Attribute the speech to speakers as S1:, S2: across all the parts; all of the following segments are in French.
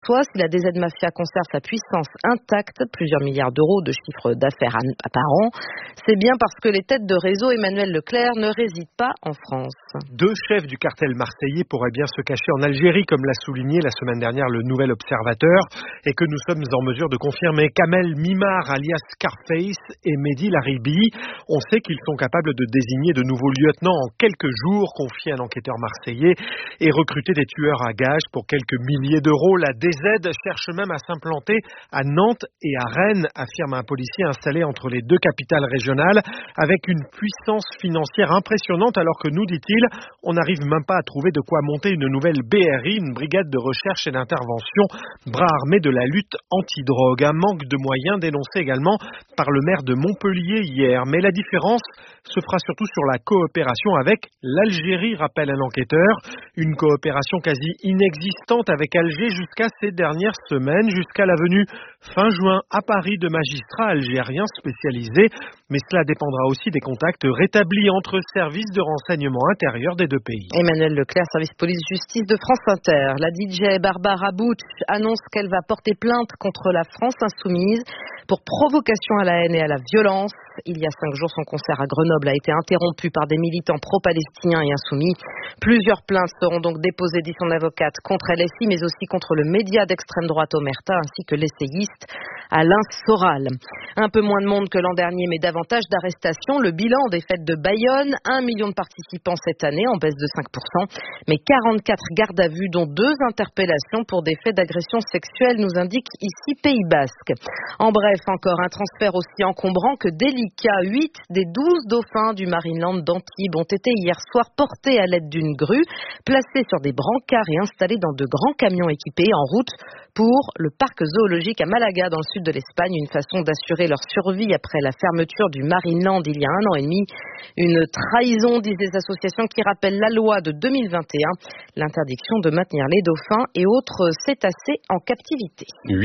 S1: soi. Si la DZ Mafia conserve sa puissance intacte, plusieurs milliards d'euros de chiffre d'affaires par an, c'est bien parce que les têtes de réseau Emmanuel Leclerc ne résident pas en France.
S2: 2 chefs du cartel marseillais pourraient bien se cacher en Algérie, comme l'a souligné la semaine dernière le Nouvel Observateur, et que nous sommes en mesure de confirmer. Kamel Mimar, alias Scarface, et Mehdi Laribi. On sait qu'ils sont capables de désigner de nouveaux lieutenants en quelques jours, confie un enquêteur marseillais, et recruter des tueurs à gages pour quelques milliers d'euros. La DZ cherche même à s'implanter à Nantes et à Rennes, affirme un policier installé entre les 2 capitales régionales, avec une puissance financière impressionnante, alors que nous, dit-il, on n'arrive même pas à trouver de quoi monter une nouvelle BRI, une brigade de recherche et d'intervention, bras armé de la lutte anti-drogue. Un manque de moyens dénoncé également par le maire de Montpellier hier. Mais la différence se fera surtout sur la coopération avec l'Algérie, rappelle un enquêteur. Une coopération quasi inexistante avec Alger jusqu'à ces dernières semaines, jusqu'à la venue fin juin à Paris de magistrats algériens spécialisés. Mais cela dépendra aussi des contacts rétablis entre services de renseignement intérieur des 2 pays.
S1: Emmanuel Leclerc, service police-justice de France Inter. La DJ Barbara Butch annonce qu'elle va porter plainte contre la France insoumise pour provocation à la haine et à la violence. Il y a 5 jours, son concert à Grenoble a été interrompu par des militants pro-palestiniens et insoumis. Plusieurs plaintes seront donc déposées, dit son avocate, contre LFI, mais aussi contre le média d'extrême droite Omerta, ainsi que l'essayiste Alain Soral. Un peu moins de monde que l'an dernier, mais davantage d'arrestations. Le bilan des fêtes de Bayonne, 1 million de participants cette année, en baisse de 5%, mais 44 gardes à vue, dont 2 interpellations pour des faits d'agression sexuelle, nous indique ici Pays Basque. En bref, encore un transfert aussi encombrant que délicat. 8 des 12 dauphins du Marineland d'Antibes ont été hier soir portés à l'aide d'une grue, placés sur des brancards et installés dans de grands camions équipés en route pour le parc zoologique à Malaga, dans le sud de l'Espagne. Une façon d'assurer leur survie après la fermeture du Marineland il y a 1 an et demi. Une trahison, disent des associations, qui rappellent la loi de 2021, l'interdiction de maintenir les dauphins et autres cétacés en captivité.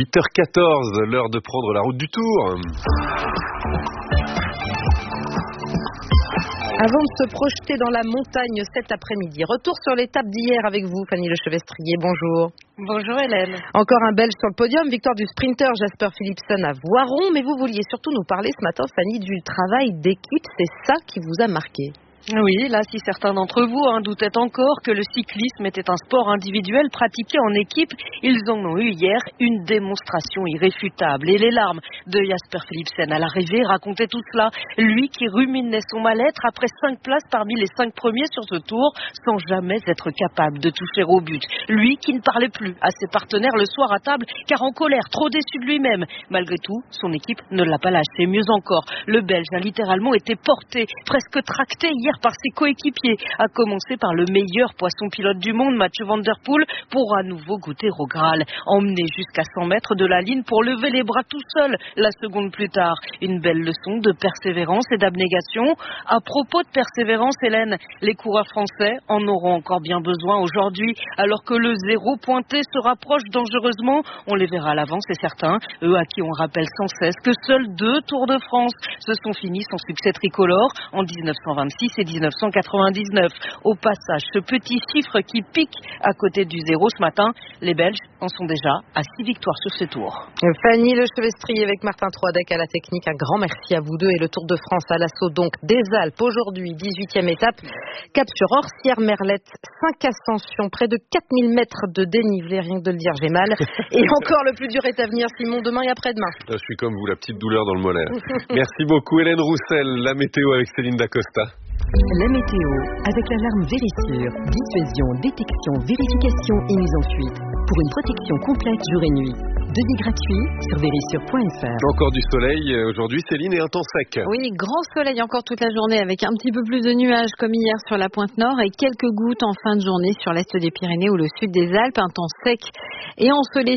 S3: 8h14, l'heure de prendre la route du Tour.
S1: Avant de se projeter dans la montagne cet après-midi, retour sur l'étape d'hier avec vous, Fanny Lechevestrier. Bonjour.
S4: Bonjour Hélène.
S1: Encore un Belge sur le podium, victoire du sprinter Jasper Philipsen à Voiron. Mais vous vouliez surtout nous parler ce matin, Fanny, du travail d'équipe. C'est ça qui vous a marqué.
S4: Oui, là, si certains d'entre vous doutaient encore que le cyclisme était un sport individuel pratiqué en équipe, ils en ont eu hier une démonstration irréfutable. Et les larmes de Jasper Philipsen à l'arrivée racontaient tout cela. Lui qui ruminait son mal-être après 5 places parmi les 5 premiers sur ce tour, sans jamais être capable de toucher au but. Lui qui ne parlait plus à ses partenaires le soir à table, car en colère, trop déçu de lui-même. Malgré tout, son équipe ne l'a pas lâché. Mieux encore, le Belge a littéralement été porté, presque tracté hier par ses coéquipiers, à commencer par le meilleur poisson pilote du monde, Mathieu Van Der Poel, pour à nouveau goûter au Graal. Emmené jusqu'à 100 mètres de la ligne pour lever les bras tout seul la seconde plus tard. Une belle leçon de persévérance et d'abnégation. À propos de persévérance, Hélène, les coureurs français en auront encore bien besoin aujourd'hui, alors que le 0 pointé se rapproche dangereusement. On les verra à l'avance, c'est certain. Eux à qui on rappelle sans cesse que seuls 2 Tours de France se sont finis sans succès tricolore, en 1926 et 1999. Au passage, ce petit chiffre qui pique à côté du 0 ce matin, les Belges en sont déjà à 6 victoires sur ce tour.
S1: Fanny Lechevestrier avec Martin Troidec à la technique. Un grand merci à vous deux. Et le Tour de France à l'assaut donc des Alpes. Aujourd'hui, 18e étape. Cap sur Orsières-Merlette. 5 ascensions, près de 4000 mètres de dénivelé. Rien que de le dire, j'ai mal. Et encore le plus dur est à venir, Simon, demain et après-demain.
S3: Je suis comme vous, la petite douleur dans le mollet. Merci beaucoup Hélène Roussel. La météo avec Céline Dacosta.
S5: La météo avec l'alarme Vérissure. Dissuasion, détection, vérification et mise en fuite. Pour une protection complète jour et nuit. Devis gratuit sur vérissure.fr.
S3: Encore du soleil aujourd'hui, Céline, et un temps sec.
S6: Oui, grand soleil encore toute la journée avec un petit peu plus de nuages comme hier sur la pointe nord et quelques gouttes en fin de journée sur l'est des Pyrénées ou le sud des Alpes. Un temps sec et ensoleillé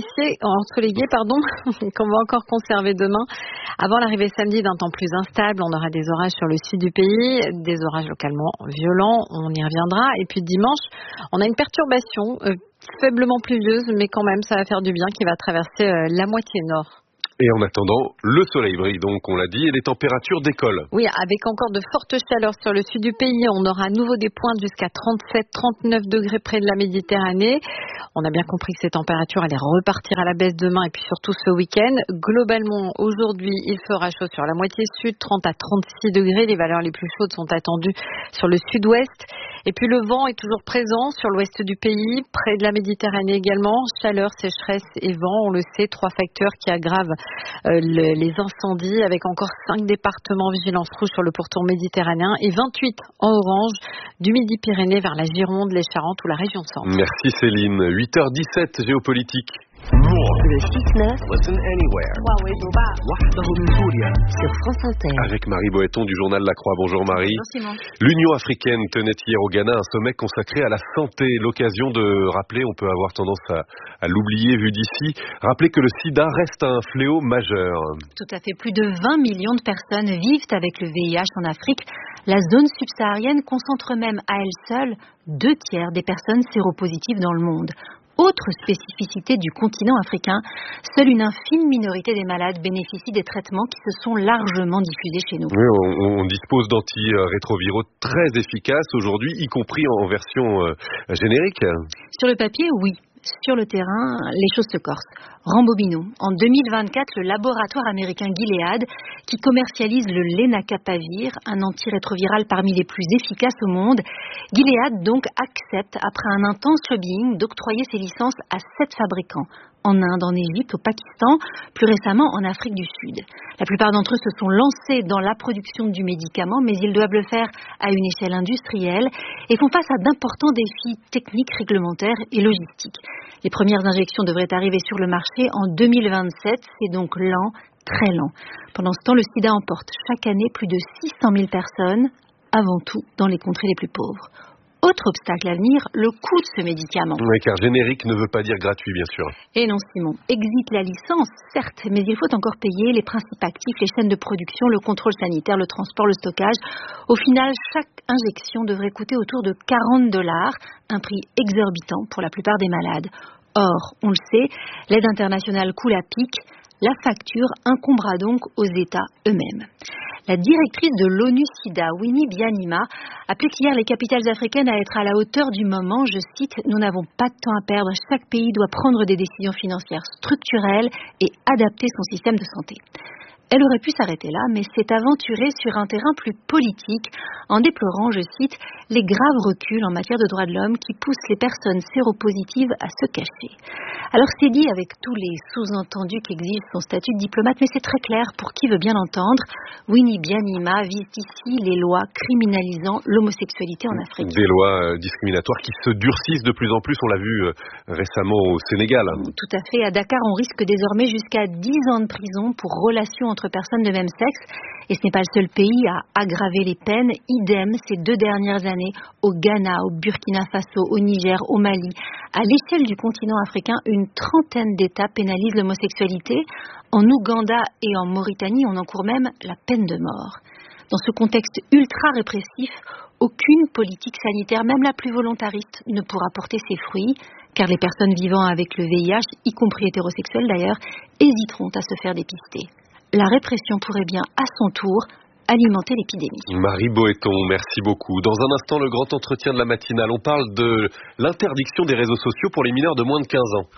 S6: qu'on va encore conserver demain. Avant l'arrivée samedi d'un temps plus instable, on aura des orages sur le sud du pays, des orages localement violents, on y reviendra. Et puis dimanche, on a une perturbation faiblement pluvieuse, mais quand même ça va faire du bien, qui va traverser la moitié nord.
S3: Et en attendant, le soleil brille donc, on l'a dit, et les températures décollent.
S6: Oui, avec encore de fortes chaleurs sur le sud du pays, on aura à nouveau des pointes jusqu'à 37-39 degrés près de la Méditerranée. On a bien compris que ces températures allaient repartir à la baisse demain et puis surtout ce week-end. Globalement, aujourd'hui, il fera chaud sur la moitié sud, 30 à 36 degrés. Les valeurs les plus chaudes sont attendues sur le sud-ouest. Et puis le vent est toujours présent sur l'ouest du pays, près de la Méditerranée également. Chaleur, sécheresse et vent, on le sait, 3 facteurs qui aggravent les incendies, avec encore 5 départements vigilance rouge sur le pourtour méditerranéen et 28 en orange du Midi-Pyrénées vers la Gironde, les Charentes ou la région centre.
S3: Merci Céline. 8h17, géopolitique.
S5: Le 6-9. Listen anywhere. Sur France Inter.
S3: Avec Marie Boëton du journal La Croix. Bonjour Marie.
S4: Bonjour Simon.
S3: L'Union africaine tenait hier au Ghana un sommet consacré à la santé. L'occasion de rappeler, on peut avoir tendance à l'oublier vu d'ici, rappeler que le sida reste un fléau majeur.
S7: Tout à fait. Plus de 20 millions de personnes vivent avec le VIH en Afrique. La zone subsaharienne concentre même à elle seule 2/3 des personnes séropositives dans le monde. Autre spécificité du continent africain, seule une infime minorité des malades bénéficient des traitements qui se sont largement diffusés chez nous.
S3: Oui, on dispose d'antirétroviraux très efficaces aujourd'hui, y compris en version générique.
S7: Sur le papier, oui. Sur le terrain, les choses se corsent. Rembobinons. En 2024, le laboratoire américain Gilead, qui commercialise le Lenacapavir, un antirétroviral parmi les plus efficaces au monde, Gilead donc accepte, après un intense lobbying, d'octroyer ses licences à 7 fabricants. En Inde, en Égypte, au Pakistan, plus récemment en Afrique du Sud. La plupart d'entre eux se sont lancés dans la production du médicament, mais ils doivent le faire à une échelle industrielle et font face à d'importants défis techniques, réglementaires et logistiques. Les premières injections devraient arriver sur le marché en 2027, c'est donc lent, très lent. Pendant ce temps, le sida emporte chaque année plus de 600 000 personnes, avant tout dans les contrées les plus pauvres. Autre obstacle à venir, le coût de ce médicament.
S3: Oui, car générique ne veut pas dire gratuit, bien sûr.
S7: Et non, Simon. Exit la licence, certes, mais il faut encore payer les principes actifs, les chaînes de production, le contrôle sanitaire, le transport, le stockage. Au final, chaque injection devrait coûter autour de $40, un prix exorbitant pour la plupart des malades. Or, on le sait, l'aide internationale coule à pic. La facture incombera donc aux États eux-mêmes. La directrice de l'ONU-SIDA, Winnie Byanyima, appelait hier les capitales africaines à être à la hauteur du moment. Je cite, « Nous n'avons pas de temps à perdre. Chaque pays doit prendre des décisions financières structurelles et adapter son système de santé. » Elle aurait pu s'arrêter là, mais s'est aventurée sur un terrain plus politique en déplorant, je cite, « les graves reculs en matière de droits de l'homme qui poussent les personnes séropositives à se cacher ». Alors c'est dit avec tous les sous-entendus qu'exige son statut de diplomate, mais c'est très clair pour qui veut bien l'entendre. Winnie Byanyima vise ici les lois criminalisant l'homosexualité en Afrique.
S3: Des lois discriminatoires qui se durcissent de plus en plus, on l'a vu récemment au Sénégal.
S7: Tout à fait. À Dakar, on risque désormais jusqu'à 10 ans de prison pour relations entre personnes de même sexe. Et ce n'est pas le seul pays à aggraver les peines. Idem ces 2 dernières années au Ghana, au Burkina Faso, au Niger, au Mali. À l'échelle du continent africain, une 30aine d'États pénalisent l'homosexualité. En Ouganda et en Mauritanie, on encourt même la peine de mort. Dans ce contexte ultra répressif, aucune politique sanitaire, même la plus volontariste, ne pourra porter ses fruits, car les personnes vivant avec le VIH, y compris hétérosexuelles d'ailleurs, hésiteront à se faire dépister. La répression pourrait bien, à son tour, alimenter l'épidémie.
S3: Marie Boëton, merci beaucoup. Dans un instant, le grand entretien de la matinale. On parle de l'interdiction des réseaux sociaux pour les mineurs de moins de 15 ans.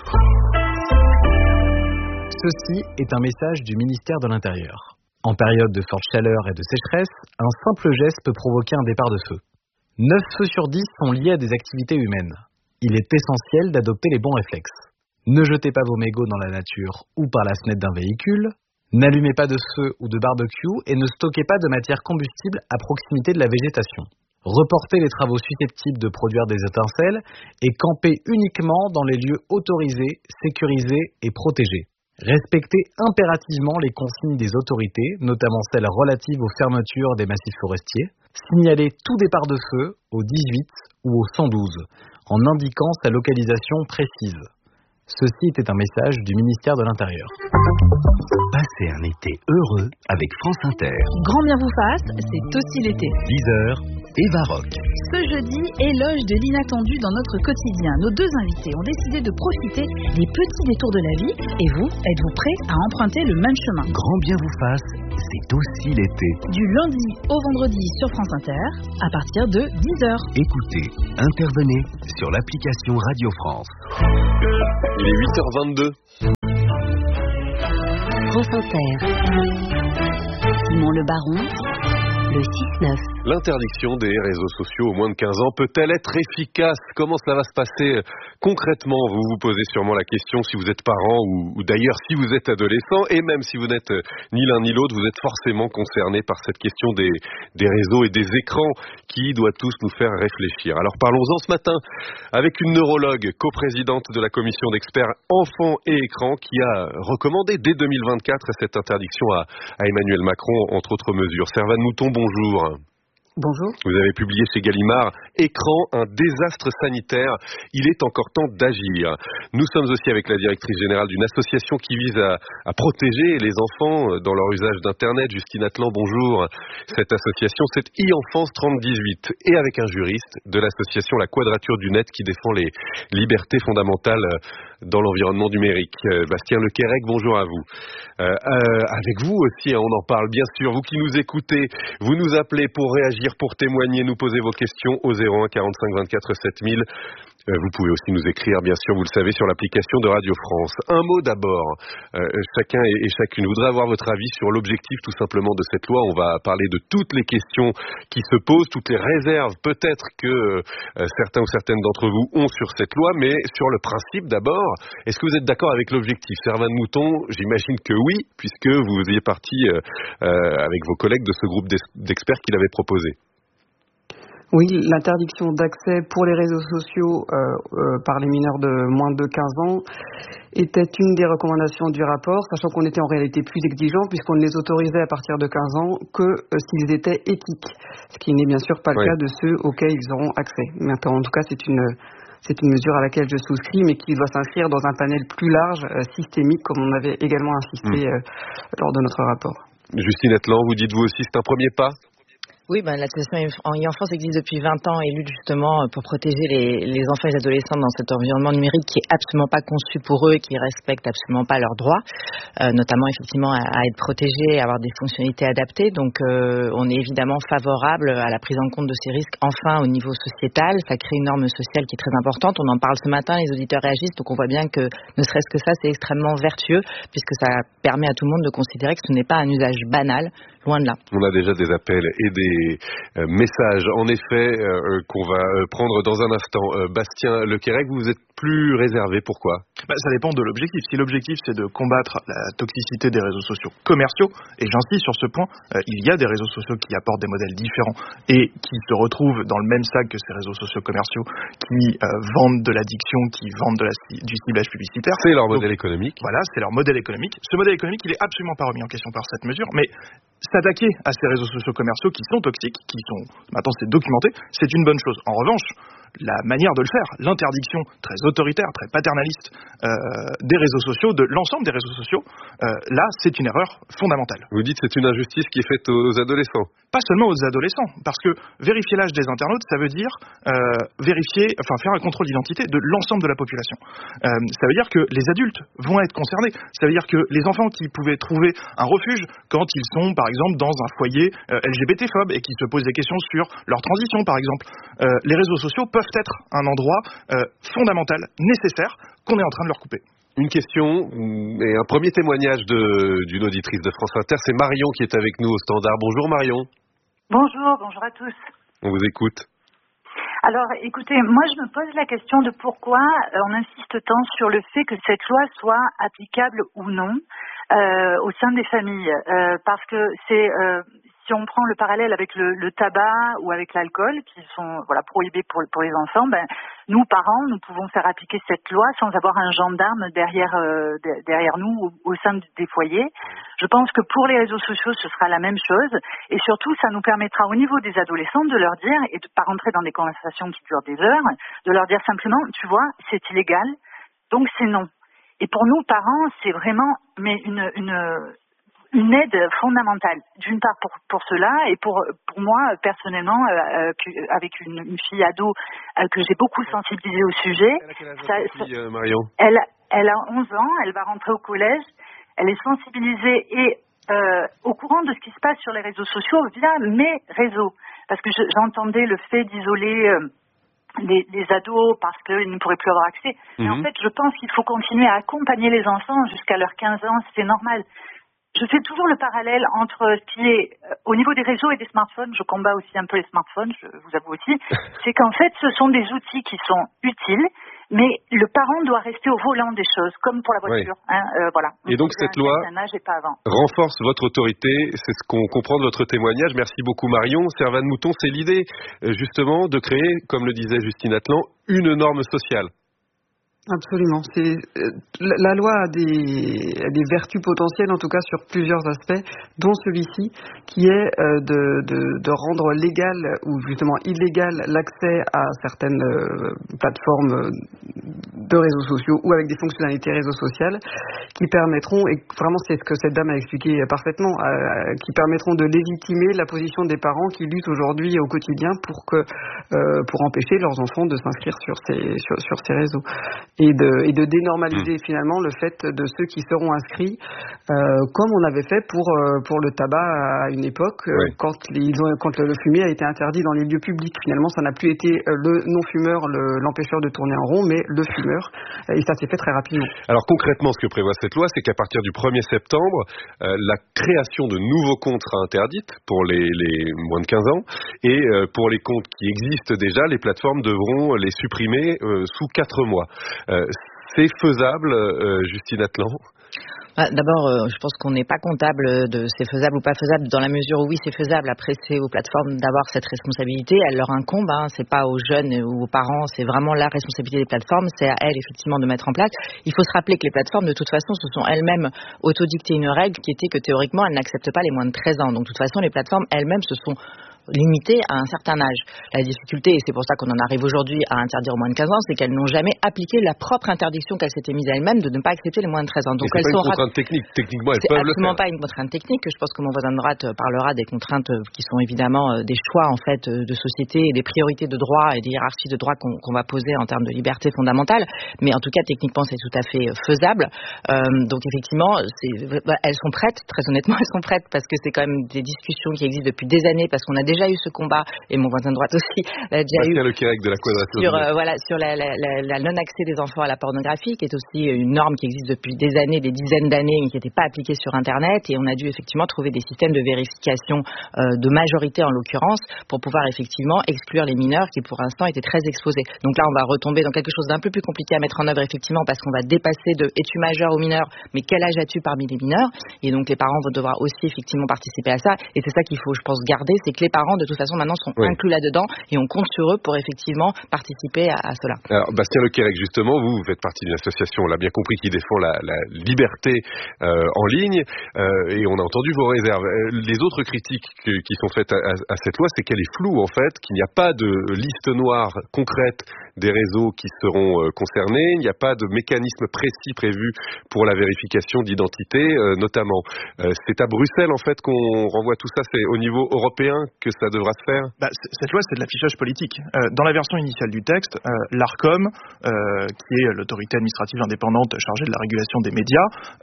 S8: Ceci est un message du ministère de l'Intérieur. En période de forte chaleur et de sécheresse, un simple geste peut provoquer un départ de feu. 9 feux sur 10 sont liés à des activités humaines. Il est essentiel d'adopter les bons réflexes. Ne jetez pas vos mégots dans la nature ou par la fenêtre d'un véhicule. N'allumez pas de feu ou de barbecue et ne stockez pas de matière combustible à proximité de la végétation. Reportez les travaux susceptibles de produire des étincelles et campez uniquement dans les lieux autorisés, sécurisés et protégés. Respectez impérativement les consignes des autorités, notamment celles relatives aux fermetures des massifs forestiers. Signalez tout départ de feu au 18 ou au 112 en indiquant sa localisation précise. Ceci était un message du ministère de l'Intérieur.
S5: Passez un été heureux avec France Inter.
S9: Grand bien vous fasse, c'est aussi l'été.
S5: 10h,
S9: Eva Rock.
S10: Ce jeudi, éloge de l'inattendu dans notre quotidien. Nos deux invités ont décidé de profiter des petits détours de la vie. Et vous, êtes-vous prêts à emprunter le même chemin?
S9: Grand bien vous fasse, c'est aussi l'été.
S10: Du lundi au vendredi sur France Inter, à partir de 10h.
S9: Écoutez, intervenez sur l'application Radio France.
S3: Il est 8h22.
S5: France Inter. Simon Le Baron, le 6-9.
S3: L'interdiction des réseaux sociaux aux moins de 15 ans peut-elle être efficace? Comment cela va se passer concrètement? Vous vous posez sûrement la question si vous êtes parent ou d'ailleurs si vous êtes adolescent, et même si vous n'êtes ni l'un ni l'autre, vous êtes forcément concerné par cette question des réseaux et des écrans qui doit tous nous faire réfléchir. Alors parlons-en ce matin avec une neurologue, coprésidente de la commission d'experts enfants et écrans, qui a recommandé dès 2024 cette interdiction à Emmanuel Macron, entre autres mesures. Servane Mouton, bonjour.
S11: Bonjour.
S3: Vous avez publié chez Gallimard « Écran, un désastre sanitaire. Il est encore temps d'agir ». Nous sommes aussi avec la directrice générale d'une association qui vise à protéger les enfants dans leur usage d'Internet. Justine Atlan, bonjour. Cette association, c'est e-enfance 3018. Et avec un juriste de l'association La Quadrature du Net qui défend les libertés fondamentales dans l'environnement numérique. Bastien Lequérec, bonjour à vous. Avec vous aussi, on en parle bien sûr. Vous qui nous écoutez, vous nous appelez pour réagir, pour témoigner, nous poser vos questions au 01 45 24 7000. Vous pouvez aussi nous écrire, bien sûr, vous le savez, sur l'application de Radio France. Un mot d'abord, chacun et chacune voudrait avoir votre avis sur l'objectif tout simplement de cette loi. On va parler de toutes les questions qui se posent, toutes les réserves peut-être que certains ou certaines d'entre vous ont sur cette loi, mais sur le principe d'abord, est-ce que vous êtes d'accord avec l'objectif? Servane Mouton, j'imagine que oui, puisque vous faisiez partie avec vos collègues de ce groupe d'experts qui l'avait proposé.
S11: Oui, l'interdiction d'accès pour les réseaux sociaux par les mineurs de moins de 15 ans était une des recommandations du rapport, sachant qu'on était en réalité plus exigeant puisqu'on ne les autorisait à partir de 15 ans que s'ils étaient éthiques, ce qui n'est bien sûr pas le cas de ceux auxquels ils auront accès. Maintenant, en tout cas, c'est une mesure à laquelle je souscris, mais qui doit s'inscrire dans un panel plus large, systémique, comme on avait également insisté lors de notre rapport.
S3: Justine Atlan, vous dites vous aussi, c'est un premier pas?
S12: Oui, l'association e-enfance existe depuis 20 ans et lutte justement pour protéger les enfants et les adolescents dans cet environnement numérique qui est absolument pas conçu pour eux et qui respecte absolument pas leurs droits, notamment effectivement à être protégés, à avoir des fonctionnalités adaptées. Donc on est évidemment favorable à la prise en compte de ces risques enfin au niveau sociétal. Ça crée une norme sociale qui est très importante. On en parle ce matin, les auditeurs réagissent, donc on voit bien que ne serait-ce que ça, c'est extrêmement vertueux puisque ça permet à tout le monde de considérer que ce n'est pas un usage banal, loin de là.
S3: On a déjà des appels et des messages, en effet, qu'on va prendre dans un instant. Bastien Lequérec, vous êtes plus réservé, pourquoi?
S13: Ça dépend de l'objectif. Si l'objectif c'est de combattre la toxicité des réseaux sociaux commerciaux, et j'insiste sur ce point, il y a des réseaux sociaux qui apportent des modèles différents et qui se retrouvent dans le même sac que ces réseaux sociaux commerciaux qui vendent de l'addiction, qui vendent du ciblage publicitaire.
S3: C'est leur modèle économique.
S13: Voilà, c'est leur modèle économique. Ce modèle économique, il est absolument pas remis en question par cette mesure, mais s'attaquer à ces réseaux sociaux commerciaux qui sont toxiques, maintenant c'est documenté, c'est une bonne chose. En revanche, la manière de le faire, l'interdiction très autoritaire, très paternaliste des réseaux sociaux, de l'ensemble des réseaux sociaux, là c'est une erreur fondamentale.
S3: Vous dites que c'est une injustice qui est faite aux adolescents?
S13: Pas seulement aux adolescents, parce que vérifier l'âge des internautes, ça veut dire faire un contrôle d'identité de l'ensemble de la population. Ça veut dire que les adultes vont être concernés. Ça veut dire que les enfants qui pouvaient trouver un refuge quand ils sont, par exemple, dans un foyer LGBT-phobe et qui se posent des questions sur leur transition, par exemple, les réseaux sociaux peuvent être un endroit fondamental, nécessaire, qu'on est en train de leur couper.
S3: Une question et un premier témoignage d'une auditrice de France Inter, c'est Marion qui est avec nous au standard. Bonjour Marion.
S14: Bonjour à tous.
S3: On vous écoute.
S14: Alors écoutez, moi je me pose la question de pourquoi on insiste tant sur le fait que cette loi soit applicable ou non au sein des familles. Parce que si on prend le parallèle avec le tabac ou avec l'alcool, qui sont prohibés pour les enfants, nous, parents, nous pouvons faire appliquer cette loi sans avoir un gendarme derrière nous au sein des foyers. Je pense que pour les réseaux sociaux, ce sera la même chose. Et surtout, ça nous permettra au niveau des adolescents de leur dire, et de ne pas rentrer dans des conversations qui durent des heures, de leur dire simplement, tu vois, c'est illégal, donc c'est non. Et pour nous, parents, c'est vraiment une aide fondamentale. D'une part pour cela et pour moi personnellement, avec une fille ado que j'ai beaucoup sensibilisée au sujet.
S3: Marion ?
S14: Elle a 11 ans, elle va rentrer au collège, elle est sensibilisée et au courant de ce qui se passe sur les réseaux sociaux via mes réseaux. Parce que j'entendais le fait d'isoler les ados parce qu'ils ne pourraient plus avoir accès. Mais en fait, je pense qu'il faut continuer à accompagner les enfants jusqu'à leurs 15 ans, c'est normal. Je fais toujours le parallèle entre ce qui est au niveau des réseaux et des smartphones. Je combats aussi un peu les smartphones, je vous avoue aussi. C'est qu'en fait, ce sont des outils qui sont utiles, mais le parent doit rester au volant des choses, comme pour la voiture. Oui. Voilà.
S3: Et donc cette loi renforce votre autorité, c'est ce qu'on comprend de votre témoignage. Merci beaucoup Marion. Servane Mouton, c'est l'idée justement de créer, comme le disait Justine Atlan, une norme sociale.
S11: Absolument. La loi a des vertus potentielles, en tout cas sur plusieurs aspects, dont celui-ci, qui est de rendre légal ou justement illégal l'accès à certaines plateformes de réseaux sociaux ou avec des fonctionnalités réseaux sociales qui permettront, et vraiment c'est ce que cette dame a expliqué parfaitement, qui permettront de légitimer la position des parents qui luttent aujourd'hui au quotidien pour empêcher leurs enfants de s'inscrire sur ces réseaux. Et de dénormaliser finalement le fait de ceux qui seront inscrits, comme on avait fait pour le tabac à une époque, quand le fumier a été interdit dans les lieux publics. Finalement, ça n'a plus été le non-fumeur l'empêcheur de tourner en rond, mais le fumeur, et ça s'est fait très rapidement.
S3: Alors concrètement, ce que prévoit cette loi, c'est qu'à partir du 1er septembre, la création de nouveaux comptes sera interdite pour les moins de 15 ans, et pour les comptes qui existent déjà, les plateformes devront les supprimer sous 4 mois. C'est faisable, Justine Atlan ?
S12: D'abord, je pense qu'on n'est pas comptable de c'est faisable ou pas faisable, dans la mesure où oui, c'est faisable. Après, c'est aux plateformes d'avoir cette responsabilité. Elle leur incombe, c'est pas aux jeunes ou aux parents, c'est vraiment la responsabilité des plateformes. C'est à elles, effectivement, de mettre en place. Il faut se rappeler que les plateformes, de toute façon, se sont elles-mêmes autodictées une règle qui était que, théoriquement, elles n'acceptent pas les moins de 13 ans. Donc, de toute façon, les plateformes elles-mêmes se sont limitées à un certain âge. La difficulté, et c'est pour ça qu'on en arrive aujourd'hui à interdire aux moins de 15 ans, c'est qu'elles n'ont jamais appliqué la propre interdiction qu'elles s'étaient mise à elles-mêmes de ne pas accepter les moins de 13 ans. Donc
S3: elles sont pas une contrainte technique. Techniquement, elles peuvent le faire. C'est absolument
S12: pas une contrainte technique. Je pense que mon voisin de droite parlera des contraintes qui sont évidemment des choix en fait de société et des priorités de droit et des hiérarchies de droit qu'on va poser en termes de liberté fondamentale. Mais en tout cas, techniquement, c'est tout à fait faisable. Donc effectivement, elles sont prêtes. Très honnêtement, elles sont prêtes parce que c'est quand même des discussions qui existent depuis des années, parce qu'on a déjà eu ce combat, et mon voisin de droite aussi l'a déjà eu,
S3: le Québec de la Quadrature
S12: sur la non-accès des enfants à la pornographie, qui est aussi une norme qui existe depuis des années, des dizaines d'années, mais qui n'était pas appliquée sur Internet, et on a dû effectivement trouver des systèmes de vérification de majorité en l'occurrence, pour pouvoir effectivement exclure les mineurs qui pour l'instant étaient très exposés. Donc là, on va retomber dans quelque chose d'un peu plus compliqué à mettre en œuvre effectivement, parce qu'on va dépasser de es-tu majeur ou mineur, mais quel âge as-tu parmi les mineurs, et donc les parents vont devoir aussi effectivement participer à ça, et c'est ça qu'il faut, je pense, garder, c'est que les parents de toute façon maintenant sont inclus là-dedans, et on compte sur eux pour effectivement participer à cela.
S3: Alors Bastien Lequerec, justement, vous faites partie d'une association, on l'a bien compris, qui défend la liberté en ligne, et on a entendu vos réserves. Les autres critiques qui sont faites à cette loi, c'est qu'elle est floue en fait, qu'il n'y a pas de liste noire concrète des réseaux qui seront concernés, il n'y a pas de mécanisme précis prévu pour la vérification d'identité notamment. C'est à Bruxelles en fait qu'on renvoie tout ça, c'est au niveau européen que ça devra se faire.
S13: Cette loi, c'est de l'affichage politique. Dans la version initiale du texte, l'ARCOM, qui est l'autorité administrative indépendante chargée de la régulation des médias,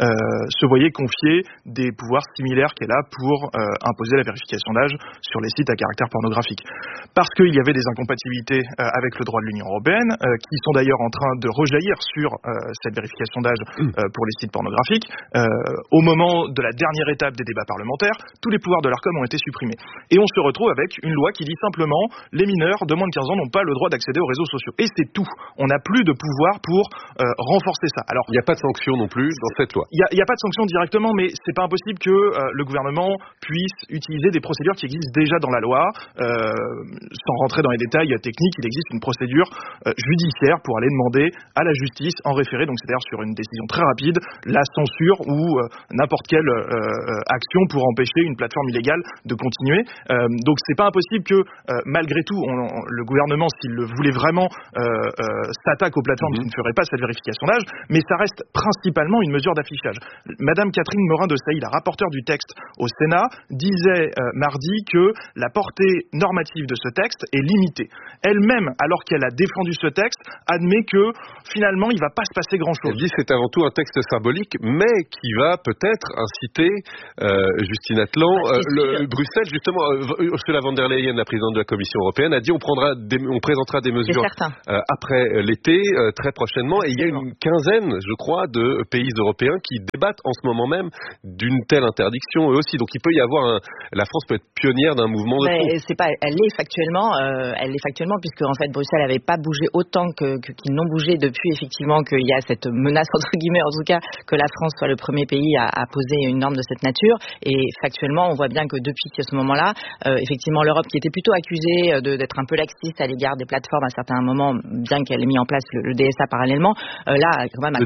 S13: se voyait confier des pouvoirs similaires qu'elle a pour imposer la vérification d'âge sur les sites à caractère pornographique. Parce qu'il y avait des incompatibilités avec le droit de l'Union européenne, qui sont d'ailleurs en train de rejaillir sur cette vérification d'âge pour les sites pornographiques. Au moment de la dernière étape des débats parlementaires, tous les pouvoirs de l'ARCOM ont été supprimés. Et on se retrouve avec une loi qui dit simplement les mineurs de moins de 15 ans n'ont pas le droit d'accéder aux réseaux sociaux. Et c'est tout. On n'a plus de pouvoir pour renforcer ça. Alors,
S3: il n'y a pas de sanction non plus dans cette loi.
S13: Il n'y a pas de sanction directement, mais c'est pas impossible que le gouvernement puisse utiliser des procédures qui existent déjà dans la loi. Sans rentrer dans les détails techniques, il existe une procédure judiciaire pour aller demander à la justice en référé, donc c'est-à-dire sur une décision très rapide, la censure ou n'importe quelle action pour empêcher une plateforme illégale de continuer. Donc c'est pas impossible que malgré tout, le gouvernement, s'il le voulait vraiment, s'attaque aux plateformes qui ne feraient pas cette vérification d'âge, mais ça reste principalement une mesure d'affichage. Madame Catherine Morin-Desailly, la rapporteure du texte au Sénat, disait mardi que la portée normative de ce texte est limitée. Elle-même, alors qu'elle a défendu ce texte, admet que finalement il ne va pas se passer grand-chose.
S3: Elle dit que c'est avant tout un texte symbolique, mais qui va peut-être inciter, Justine Atlan, Bruxelles, justement, Ursula von der Leyen, la présidente de la Commission européenne, a dit on présentera des mesures après l'été, très prochainement, et il y a une quinzaine, je crois, de pays européens qui débattent en ce moment même d'une telle interdiction eux aussi. Donc il peut y avoir la France peut être pionnière d'un mouvement de fond.
S12: Elle l'est factuellement, puisque en fait Bruxelles n'avait pas bougé autant qu'ils n'ont bougé depuis effectivement qu'il y a cette menace entre guillemets en tout cas que la France soit le premier pays à poser une norme de cette nature. Et factuellement, on voit bien que depuis ce moment-là, effectivement l'Europe qui était plutôt accusée d'être un peu laxiste à l'égard des plateformes à certains moments, bien qu'elle ait mis en place le DSA parallèlement, là quand même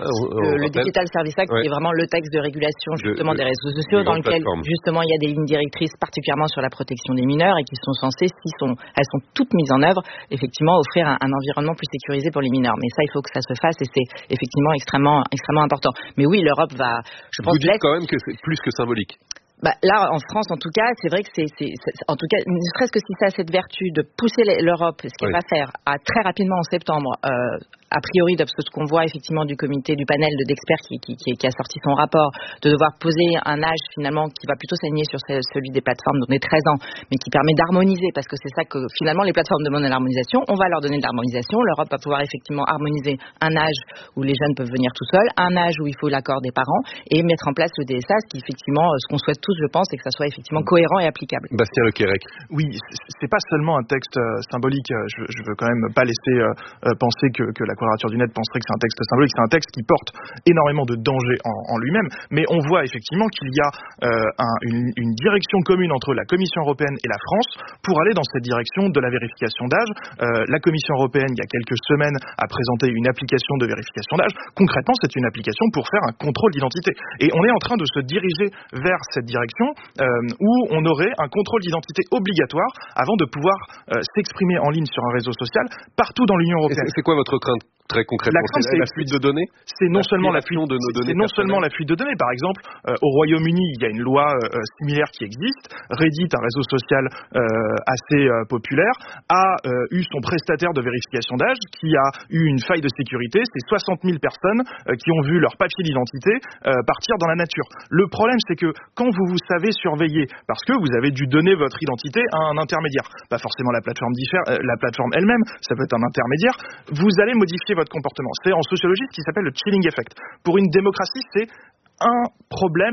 S12: le Digital Service Act, qui est vraiment le texte de régulation justement des réseaux sociaux dans lequel justement il y a des lignes directrices particulièrement sur la protection des mineurs et qui sont censées, elles sont toutes mises en œuvre, effectivement offrir un environnement plus sécurisé pour les mineurs. Mais ça, il faut que ça se fasse et c'est effectivement extrêmement important. Mais oui, l'Europe va, je pense.
S3: Vous dites quand même que c'est plus que symbolique.
S12: Là, en France, en tout cas, c'est vrai que en tout cas, ne serait-ce que si ça a cette vertu de pousser l'Europe, ce qu'elle va faire très rapidement en septembre, a priori, de ce qu'on voit effectivement du comité, du panel d'experts qui a sorti son rapport, de devoir poser un âge finalement qui va plutôt s'aligner sur celui des plateformes, donc des 13 ans, mais qui permet d'harmoniser, parce que c'est ça que finalement les plateformes demandent à l'harmonisation. On va leur donner de l'harmonisation. L'Europe va pouvoir effectivement harmoniser un âge où les jeunes peuvent venir tout seuls, un âge où il faut l'accord des parents, et mettre en place le DSA, ce qui effectivement, ce qu'on souhaite tous, je pense, c'est que ça soit effectivement cohérent et applicable.
S3: Bastien Lequérec.
S13: Oui, c'est pas seulement un texte symbolique. Je veux quand même pas laisser penser que la Quadrature du Net penserait que c'est un texte symbolique. C'est un texte qui porte énormément de dangers en lui-même. Mais on voit effectivement qu'il y a une direction commune entre la Commission européenne et la France pour aller dans cette direction de la vérification d'âge. La Commission européenne, il y a quelques semaines, a présenté une application de vérification d'âge. Concrètement, c'est une application pour faire un contrôle d'identité. Et on est en train de se diriger vers cette direction où on aurait un contrôle d'identité obligatoire avant de pouvoir s'exprimer en ligne sur un réseau social partout dans l'Union européenne.
S3: C'est quoi votre crainte très concrètement? C'est la fuite de données?
S13: C'est non seulement la fuite de nos données. C'est non seulement la fuite de données. Par exemple, au Royaume-Uni, il y a une loi similaire qui existe. Reddit, un réseau social assez populaire, a eu son prestataire de vérification d'âge qui a eu une faille de sécurité. C'est 60 000 personnes qui ont vu leur papier d'identité partir dans la nature. Le problème, c'est que quand vous savez surveiller, parce que vous avez dû donner votre identité à un intermédiaire, pas forcément la plateforme elle-même, ça peut être un intermédiaire, vous allez modifier votre comportement. C'est en sociologie ce qui s'appelle le chilling effect. Pour une démocratie, c'est un problème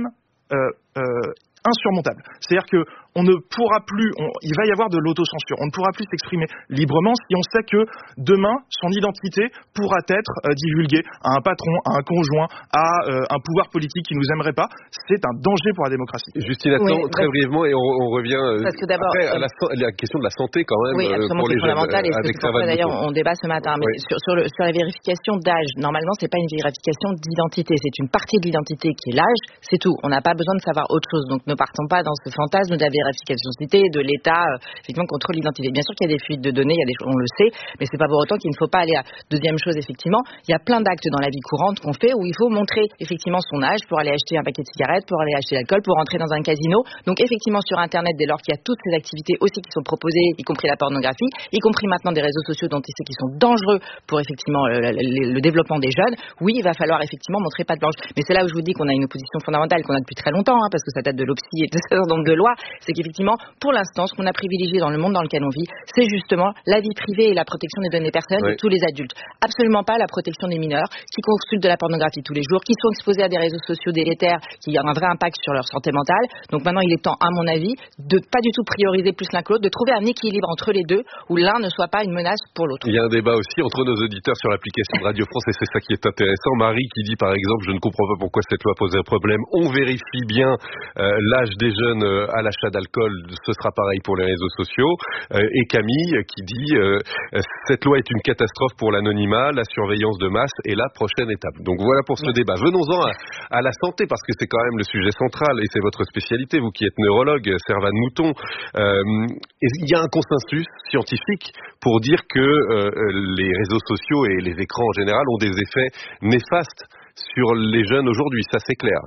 S13: insurmontable. C'est-à-dire que on ne pourra plus, il va y avoir de l'autocensure. On ne pourra plus s'exprimer librement si on sait que demain, son identité pourra être divulguée à un patron, à un conjoint, à un pouvoir politique qui nous aimerait pas. C'est un danger pour la démocratie.
S3: Justine Atlan, très brièvement, et on revient après à la question de la santé quand même.
S12: Oui, absolument,
S3: pour les
S12: c'est fondamental.
S3: jeunes,
S12: Et c'est pourquoi d'ailleurs on débat ce matin. Mais sur la vérification d'âge, normalement, c'est pas une vérification d'identité. C'est une partie de l'identité qui est l'âge. C'est tout. On n'a pas besoin de savoir autre chose. Donc ne partons pas dans ce fantasme de la vérification de l'État, effectivement, contrôle l'identité. Bien sûr qu'il y a des fuites de données, on le sait, mais c'est pas pour autant qu'il ne faut pas aller à. Deuxième chose, effectivement, il y a plein d'actes dans la vie courante qu'on fait où il faut montrer effectivement son âge pour aller acheter un paquet de cigarettes, pour aller acheter de l'alcool, pour entrer dans un casino. Donc effectivement, sur Internet, dès lors qu'il y a toutes ces activités aussi qui sont proposées, y compris la pornographie, y compris maintenant des réseaux sociaux dont on sait qu'ils sont dangereux pour effectivement le développement des jeunes, oui, il va falloir effectivement montrer patte blanche. Mais c'est là où je vous dis qu'on a une opposition fondamentale qu'on a depuis très longtemps, parce que ça date de l'OPSI et de ce certain nombre de lois, c'est qu'effectivement, pour l'instant, ce qu'on a privilégié dans le monde dans lequel on vit, c'est justement la vie privée et la protection des données personnelles de tous les adultes. Absolument pas la protection des mineurs qui consultent de la pornographie tous les jours, qui sont exposés à des réseaux sociaux délétères, qui ont un vrai impact sur leur santé mentale. Donc maintenant, il est temps, à mon avis, de pas du tout prioriser plus l'un que l'autre, de trouver un équilibre entre les deux, où l'un ne soit pas une menace pour l'autre.
S3: Il y a un débat aussi entre nos auditeurs sur l'application de Radio France, et c'est ça qui est intéressant. Marie qui dit par exemple, je ne comprends pas pourquoi cette loi pose un problème. On vérifie bien l'âge des jeunes à l'achat d'alcool, ce sera pareil pour les réseaux sociaux. Et Camille qui dit cette loi est une catastrophe pour l'anonymat, la surveillance de masse et la prochaine étape. Donc voilà pour ce débat. Venons-en à la santé, parce que c'est quand même le sujet central et c'est votre spécialité, vous qui êtes neurologue, Servane Mouton. Il y a un consensus scientifique pour dire que les réseaux sociaux et les écrans en général ont des effets néfastes sur les jeunes aujourd'hui, ça c'est clair.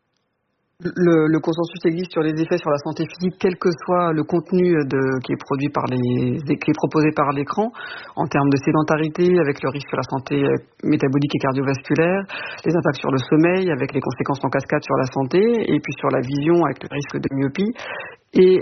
S11: Le consensus existe sur les effets sur la santé physique, quel que soit le contenu qui est produit qui est proposé par l'écran, en termes de sédentarité, avec le risque sur la santé métabolique et cardiovasculaire, les impacts sur le sommeil, avec les conséquences en cascade sur la santé, et puis sur la vision, avec le risque de myopie. Et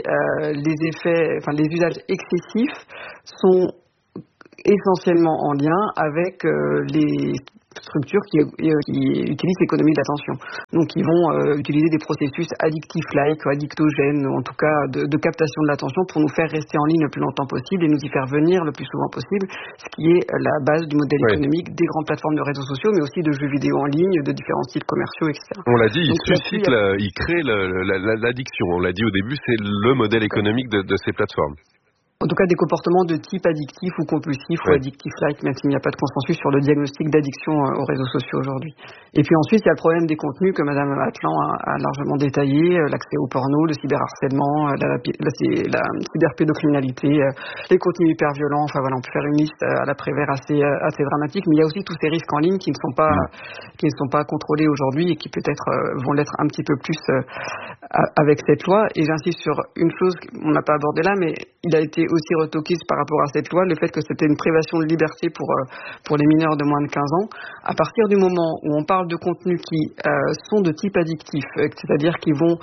S11: les usages excessifs sont essentiellement en lien avec les structures qui utilisent l'économie de l'attention. Donc ils vont utiliser des processus addictifs-like, addictogènes, en tout cas de captation de l'attention pour nous faire rester en ligne le plus longtemps possible et nous y faire venir le plus souvent possible, ce qui est la base du modèle économique des grandes plateformes de réseaux sociaux, mais aussi de jeux vidéo en ligne, de différents sites commerciaux, etc.
S3: On l'a dit, il crée l'addiction. On l'a dit au début, c'est le modèle économique de ces plateformes.
S11: En tout cas, des comportements de type addictif ou compulsif ou addictif-like, même s'il n'y a pas de consensus sur le diagnostic d'addiction aux réseaux sociaux aujourd'hui. Et puis ensuite, il y a le problème des contenus que Madame Atlan a largement détaillé, l'accès au porno, le cyberharcèlement, la cyberpédocriminalité, les contenus hyper violents. Enfin voilà, on peut faire une liste à la Prévert assez dramatique, mais il y a aussi tous ces risques en ligne qui ne sont pas contrôlés aujourd'hui et qui peut-être vont l'être un petit peu plus avec cette loi. Et j'insiste sur une chose qu'on n'a pas abordée là, mais il a été aussi retoqué par rapport à cette loi, le fait que c'était une privation de liberté pour les mineurs de moins de 15 ans. À partir du moment où on parle de contenus qui sont de type addictif, c'est-à-dire qui vont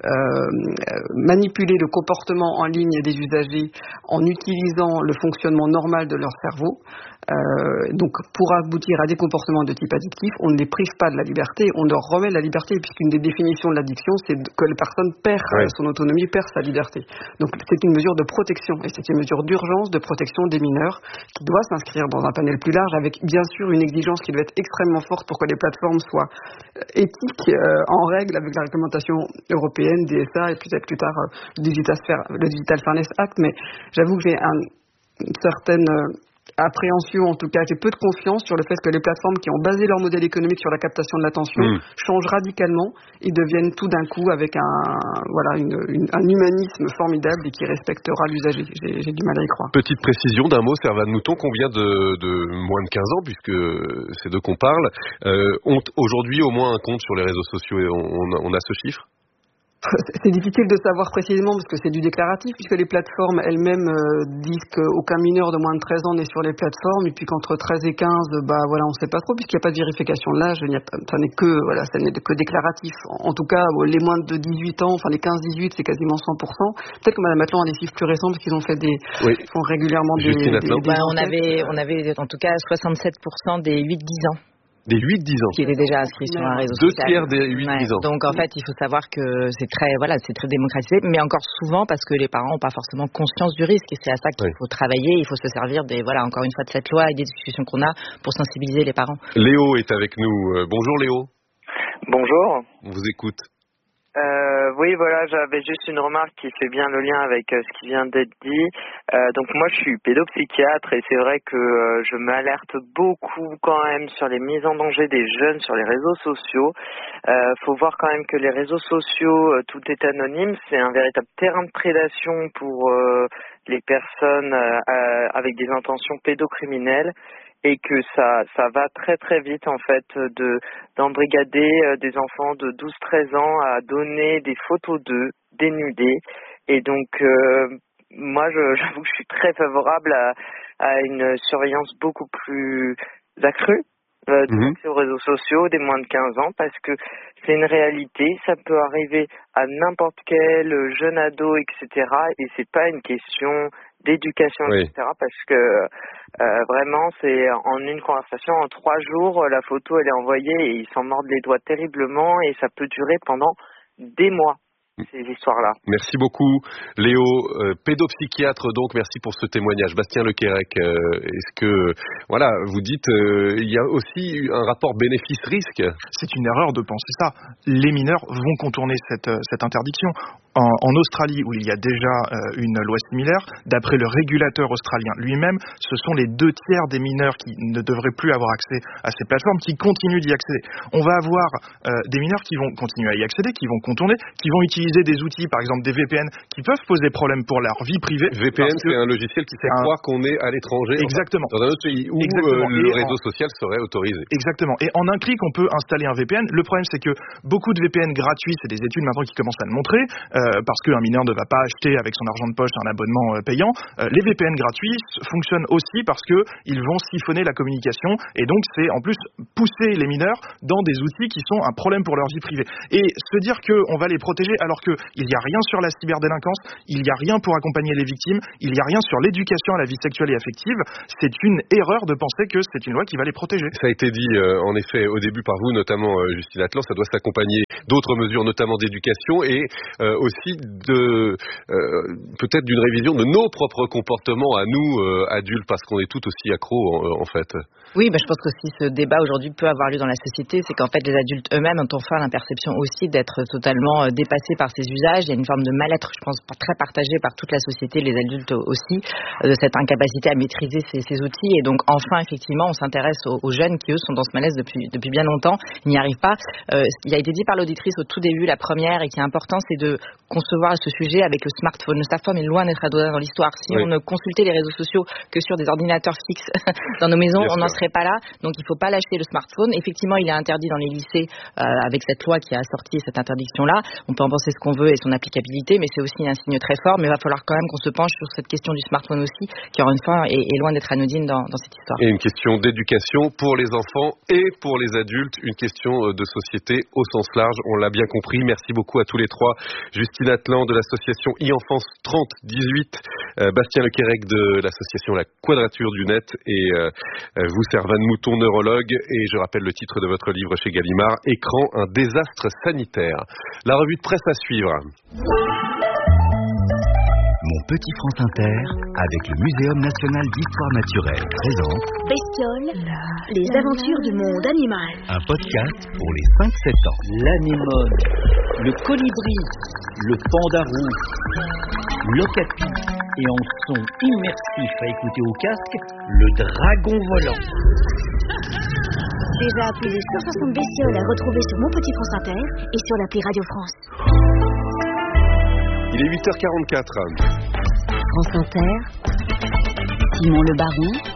S11: manipuler le comportement en ligne des usagers en utilisant le fonctionnement normal de leur cerveau, donc pour aboutir à des comportements de type addictif, on ne les prive pas de la liberté, on leur remet la liberté, puisqu'une des définitions de l'addiction, c'est que la personne perd son autonomie, perd sa liberté. Donc c'est une mesure de protection, et c'est une mesure d'urgence de protection des mineurs qui doit s'inscrire dans un panel plus large, avec bien sûr une exigence qui doit être extrêmement forte pour que les plateformes soient éthiques, en règle avec la réglementation européenne, DSA, et peut-être plus tard le Digital Fairness Act. Mais j'avoue que j'ai une certaine appréhension, en tout cas, j'ai peu de confiance sur le fait que les plateformes qui ont basé leur modèle économique sur la captation de l'attention changent radicalement et deviennent tout d'un coup avec un humanisme formidable et qui respectera l'usager. J'ai du mal à y croire.
S3: Petite précision d'un mot, Servane Mouton, combien de moins de 15 ans, puisque c'est d'eux qu'on parle, ont aujourd'hui au moins un compte sur les réseaux sociaux, et on a ce chiffre?
S11: C'est difficile de savoir précisément parce que c'est du déclaratif, puisque les plateformes elles-mêmes disent qu'aucun mineur de moins de 13 ans n'est sur les plateformes, et puis qu'entre 13 et 15, on ne sait pas trop, puisqu'il n'y a pas de vérification de l'âge, ça n'est que déclaratif. En tout cas, les moins de 18 ans, enfin les 15-18, c'est quasiment 100%. Peut-être que Mme Atlan a des chiffres plus récents, parce qu'ils ont fait font régulièrement des
S12: on avait en tout cas 67% des 8-10 ans.
S3: Des 8-10 ans.
S12: Qui étaient déjà inscrits sur un réseau social.
S3: 2 tiers des 8-10 ans.
S12: Donc en fait, il faut savoir que c'est très démocratisé, mais encore souvent parce que les parents n'ont pas forcément conscience du risque, et c'est à ça qu'il faut travailler. Il faut se servir encore une fois de cette loi et des discussions qu'on a pour sensibiliser les parents.
S3: Léo est avec nous. Bonjour Léo.
S15: Bonjour.
S3: On vous écoute.
S15: Oui, voilà, j'avais juste une remarque qui fait bien le lien avec ce qui vient d'être dit. Donc moi, je suis pédopsychiatre et c'est vrai que je m'alerte beaucoup quand même sur les mises en danger des jeunes sur les réseaux sociaux. Faut voir quand même que les réseaux sociaux, tout est anonyme, c'est un véritable terrain de prédation pour les personnes avec des intentions pédocriminelles. Et que ça va très très vite en fait d'embrigader des enfants de 12-13 ans à donner des photos d'eux dénudés. Et donc moi j'avoue que je suis très favorable à une surveillance beaucoup plus accrue d'accès aux réseaux sociaux des moins de 15 ans, parce que c'est une réalité, ça peut arriver à n'importe quel jeune ado, etc. Et c'est pas une question d'éducation, etc. Parce que vraiment, c'est en une conversation, en 3 jours, la photo elle est envoyée et ils s'en mordent les doigts terriblement, et ça peut durer pendant des mois, ces histoires-là.
S3: Merci beaucoup Léo, pédopsychiatre donc, merci pour ce témoignage. Bastien Lequérec, est-ce que, vous dites, il y a aussi un rapport bénéfice-risque?
S13: C'est une erreur de penser ça. Les mineurs vont contourner cette interdiction. en Australie, où il y a déjà une loi similaire, d'après le régulateur australien lui-même, ce sont les 2 tiers des mineurs qui ne devraient plus avoir accès à ces plateformes qui continuent d'y accéder. On va avoir des mineurs qui vont continuer à y accéder, qui vont contourner, qui vont utiliser des outils, par exemple des VPN, qui peuvent poser problème pour leur vie privée.
S3: VPN, c'est un logiciel qui fait croire qu'on est à l'étranger,
S13: exactement,
S3: dans un autre pays où le réseau social serait autorisé.
S13: Exactement. Et en un clic, on peut installer un VPN. Le problème, c'est que beaucoup de VPN gratuits, c'est des études maintenant qui commencent à le montrer, parce qu'un mineur ne va pas acheter avec son argent de poche un abonnement payant. Les VPN gratuits fonctionnent aussi parce que ils vont siphonner la communication, et donc c'est en plus pousser les mineurs dans des outils qui sont un problème pour leur vie privée. Et se dire qu'on va les protéger alors qu'il n'y a rien sur la cyberdélinquance, il n'y a rien pour accompagner les victimes, il n'y a rien sur l'éducation à la vie sexuelle et affective, c'est une erreur de penser que c'est une loi qui va les protéger.
S3: Ça a été dit en effet au début par vous, notamment Justine Atlan, ça doit s'accompagner d'autres mesures, notamment d'éducation et aussi peut-être d'une révision de nos propres comportements à nous, adultes, parce qu'on est tout aussi accros en fait.
S12: Oui, je pense que si ce débat aujourd'hui peut avoir lieu dans la société, c'est qu'en fait les adultes eux-mêmes ont enfin l'imperception aussi d'être totalement dépassés par ces usages. Il y a une forme de mal-être, je pense, très partagée par toute la société, les adultes aussi, de cette incapacité à maîtriser ces outils. Et donc enfin, effectivement, on s'intéresse aux jeunes qui, eux, sont dans ce malaise depuis bien longtemps, ils n'y arrivent pas. Il a été dit par l'auditrice au tout début, la première, et qui est important, c'est de concevoir ce sujet avec le smartphone. Le smartphone est loin d'être anodin dans l'histoire. Si on ne consultait les réseaux sociaux que sur des ordinateurs fixes dans nos maisons, on n'en serait pas là. Donc il ne faut pas lâcher le smartphone. Effectivement, il est interdit dans les lycées avec cette loi qui a sorti cette interdiction-là. On peut en penser ce qu'on veut et son applicabilité, mais c'est aussi un signe très fort. Mais il va falloir quand même qu'on se penche sur cette question du smartphone aussi, qui encore une fois est loin d'être anodine dans cette histoire.
S3: Et une question d'éducation pour les enfants et pour les adultes, une question de société au sens large, on l'a bien compris. Merci beaucoup à tous les trois. Justine Atlan de l'association e-enfance 3018, Bastien Lequérec de l'association La Quadrature du Net et vous, Servan Mouton, neurologue. Et je rappelle le titre de votre livre chez Gallimard, Écran, un désastre sanitaire. La revue de presse à suivre.
S9: Mon petit France Inter, avec le Muséum National d'Histoire Naturelle, présente
S16: Bestioles, les aventures du monde animal.
S9: Un podcast pour les 5-7 ans.
S17: L'anémone, le colibri, le panda rouge, l'ocapi et en son immersif à écouter au casque, le dragon volant.
S16: Déjà plus de 160 bestioles à retrouver sur Mon Petit France Inter et sur l'appli Radio France.
S3: Il est 8h44.
S5: France Inter, Simon Le Baron,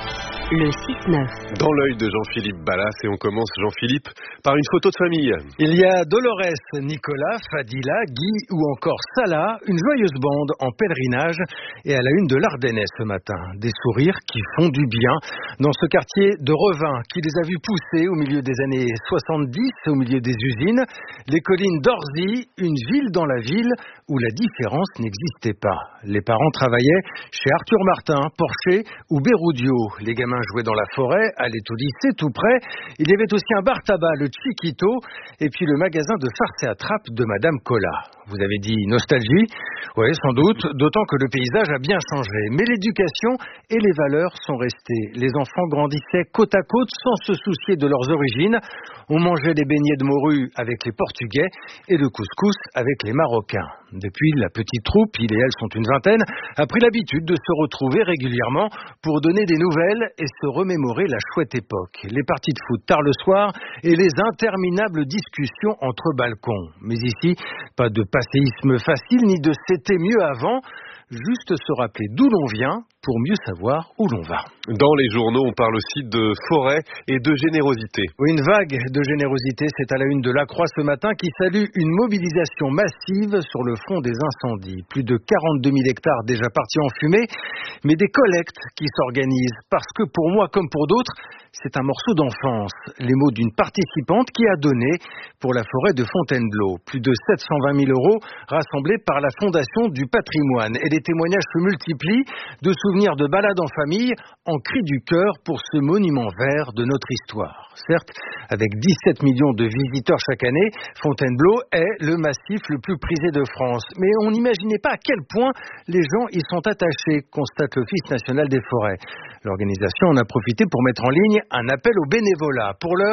S5: le 6-9.
S3: Dans l'œil de Jean-Philippe Ballas, et on commence, Jean-Philippe, par une photo de famille.
S2: Il y a Dolores, Nicolas, Fadila, Guy ou encore Salah, une joyeuse bande en pèlerinage et à la une de l'Ardennais ce matin. Des sourires qui font du bien dans ce quartier de Revin qui les a vus pousser au milieu des années 70, au milieu des usines. Les collines d'Orzy, une ville dans la ville où la différence n'existait pas. Les parents travaillaient chez Arthur Martin, Porcher ou Béroudio. Les gamins jouaient dans la forêt, allaient au lycée tout près. Il y avait aussi un bar tabac, le Chiquito, et puis le magasin de farce et attrape de Madame Cola. Vous avez dit nostalgie? Oui, sans doute, d'autant que le paysage a bien changé. Mais l'éducation et les valeurs sont restées. Les enfants grandissaient côte à côte sans se soucier de leurs origines. On mangeait des beignets de morue avec les Portugais et le couscous avec les Marocains. Depuis, la petite troupe, ils et elles sont une vingtaine, a pris l'habitude de se retrouver régulièrement pour donner des nouvelles et se remémorer la chouette époque. Les parties de foot tard le soir et les interminables discussions entre balcons. Mais ici, pas de passéisme facile ni de c'était mieux avant. Juste se rappeler d'où l'on vient pour mieux savoir où l'on va.
S3: Dans les journaux, on parle aussi de forêt et de générosité.
S2: Oui, une vague de générosité, c'est à la une de La Croix ce matin qui salue une mobilisation massive sur le front des incendies. Plus de 42 000 hectares déjà partis en fumée, mais des collectes qui s'organisent. Parce que pour moi, comme pour d'autres, c'est un morceau d'enfance. Les mots d'une participante qui a donné pour la forêt de Fontainebleau. Plus de 720 000 € rassemblés par la Fondation du patrimoine. Et les témoignages se multiplient de souvenirs de balades en famille en cri du cœur pour ce monument vert de notre histoire. Certes, avec 17 millions de visiteurs chaque année, Fontainebleau est le massif le plus prisé de France. Mais on n'imaginait pas à quel point les gens y sont attachés, constate l'Office national des forêts. L'organisation en a profité pour mettre en ligne un appel au bénévolat. Pour l'heure,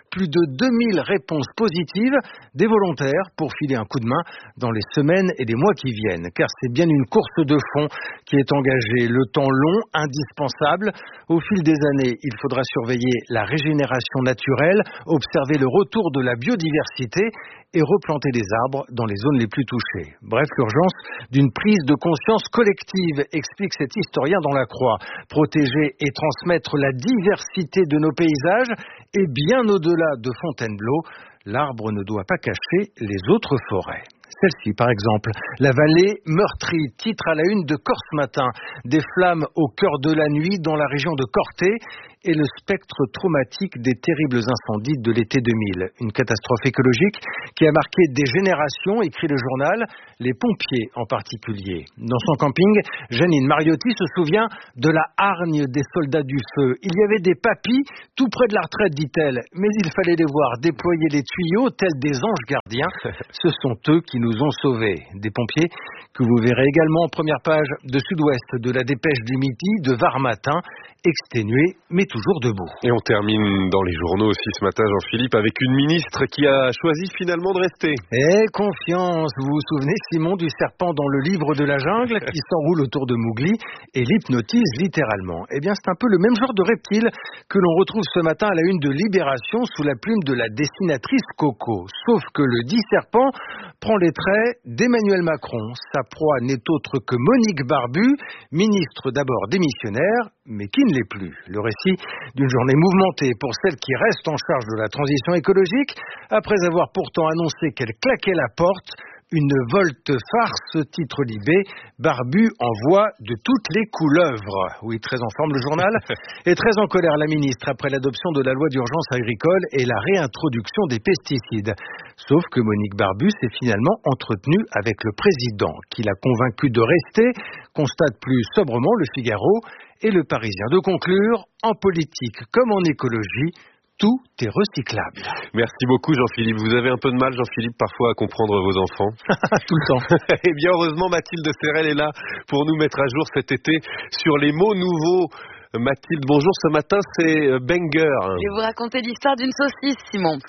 S18: plus de 2000 réponses positives, des volontaires pour filer un coup de main dans les semaines et les mois qui viennent. Car c'est bien une course de fond qui est engagée. Le temps long, indispensable. Au fil des années, il faudra surveiller la régénération naturelle, observer le retour de la biodiversité et replanter des arbres dans les zones les plus touchées. Bref, l'urgence d'une prise de conscience collective, explique cet historien dans La Croix. Protéger et transmettre la diversité de nos paysages et bien au-delà de Fontainebleau, l'arbre ne doit pas cacher les autres forêts. Celle-ci, par exemple, la vallée meurtrie, titre à la une de Corse Matin. Des flammes au cœur de la nuit dans la région de Corté et le spectre traumatique des terribles incendies de l'été 2000. Une catastrophe écologique qui a marqué des générations, écrit le journal, les pompiers en particulier. Dans son camping, Janine Mariotti se souvient de la hargne des soldats du feu. Il y avait des papis tout près de la retraite, dit-elle, mais il fallait les voir déployer les tuyaux tels des anges gardiens. Ce sont eux qui nous ont sauvés. Des pompiers que vous verrez également en première page de Sud-Ouest de la Dépêche du Midi de Var Matin, exténués mais toujours debout.
S3: Et on termine dans les journaux aussi ce matin, Jean-Philippe, avec une ministre qui a choisi finalement de rester.
S18: Confiance. Vous vous souvenez, Simon, du serpent dans le livre de la jungle qui s'enroule autour de Mowgli et l'hypnotise littéralement. Eh bien, c'est un peu le même genre de reptile que l'on retrouve ce matin à la une de Libération sous la plume de la dessinatrice Coco. Sauf que le dit serpent prend les traits d'Emmanuel Macron. Sa proie n'est autre que Monique Barbu, ministre d'abord démissionnaire, mais qui ne l'est plus. Le récit d'une journée mouvementée pour celle qui reste en charge de la transition écologique, après avoir pourtant annoncé qu'elle claquait la porte. Une volte-farce, titre Libé, Barbu envoie de toutes les couleuvres. Oui, très en forme le journal. Et très en colère la ministre après l'adoption de la loi d'urgence agricole et la réintroduction des pesticides. Sauf que Monique Barbu s'est finalement entretenue avec le président, qui l'a convaincu de rester, constate plus sobrement le Figaro et le Parisien. De conclure, en politique comme en écologie, tout est recyclable.
S3: Merci beaucoup Jean-Philippe. Vous avez un peu de mal, Jean-Philippe, parfois à comprendre vos enfants.
S18: Tout le temps.
S3: Eh bien, heureusement, Mathilde Serrel est là pour nous mettre à jour cet été sur les mots nouveaux. Mathilde, bonjour. Ce matin, c'est banger.
S12: Je vais vous raconter l'histoire d'une saucisse, Simon.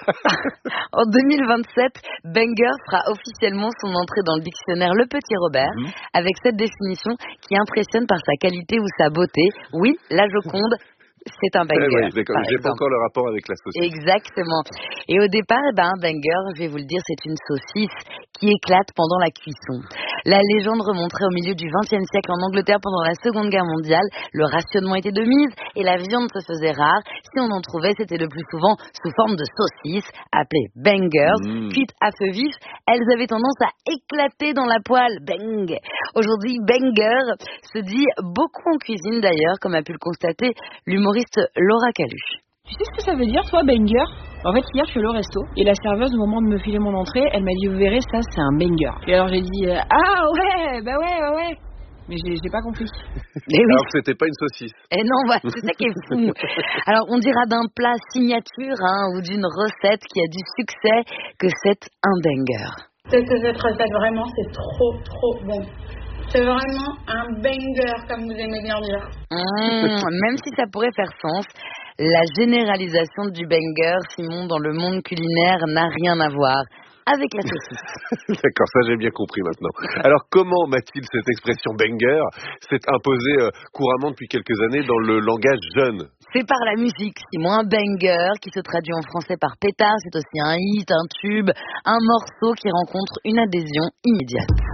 S12: En 2027, banger fera officiellement son entrée dans le dictionnaire Le Petit Robert, avec cette définition qui impressionne par sa qualité ou sa beauté. Oui, la Joconde. C'est un banger.
S3: Oui, j'ai pas encore le rapport avec la saucisse.
S12: Exactement. Et au départ, un banger, je vais vous le dire, c'est une saucisse qui éclate pendant la cuisson. La légende remonterait au milieu du XXe siècle en Angleterre pendant la Seconde Guerre mondiale. Le rationnement était de mise et la viande se faisait rare. Si on en trouvait, c'était le plus souvent sous forme de saucisses, appelées bangers, cuites à feu vif. Elles avaient tendance à éclater dans la poêle. Bang. Aujourd'hui, banger se dit beaucoup en cuisine d'ailleurs, comme a pu le constater l'humoriste Laura Caluche.
S19: Tu sais ce que ça veut dire, toi, banger? En fait, hier, je suis allée au resto et la serveuse, au moment de me filer mon entrée, elle m'a dit, vous verrez, ça, c'est un banger. Et alors, j'ai dit, ah ouais, bah ouais. Mais j'ai pas compris.
S3: Alors que c'était pas une saucisse.
S12: Et non, voilà, c'est ça qui est fou. Alors, on dira d'un plat signature ou d'une recette qui a du succès que c'est un banger.
S20: Cette recette, vraiment, c'est trop bon. C'est vraiment un banger, comme vous aimez bien dire.
S12: Même si ça pourrait faire sens, la généralisation du banger, Simon, dans le monde culinaire n'a rien à voir avec la saucisse.
S3: D'accord, ça j'ai bien compris maintenant. Alors comment, Mathilde, cette expression banger s'est imposée couramment depuis quelques années dans le langage jeune?
S12: C'est par la musique, Simon. Un banger qui se traduit en français par pétard, c'est aussi un hit, un tube, un morceau qui rencontre une adhésion immédiate.